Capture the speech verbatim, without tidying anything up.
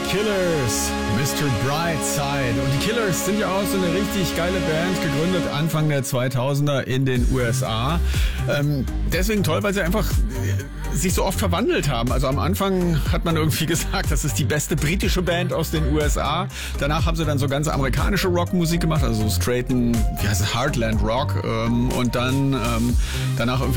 Killers, Mister Brightside. Und die Killers sind ja auch so eine richtig geile Band, gegründet Anfang der zweitausender in den U S A. Ähm, deswegen toll, weil sie einfach äh, sich so oft verwandelt haben. Also am Anfang hat man irgendwie gesagt, das ist die beste britische Band aus den U S A. Danach haben sie dann so ganz amerikanische Rockmusik gemacht, also so straighten, wie heißt es, Heartland Rock. Ähm, und dann ähm, danach irgendwie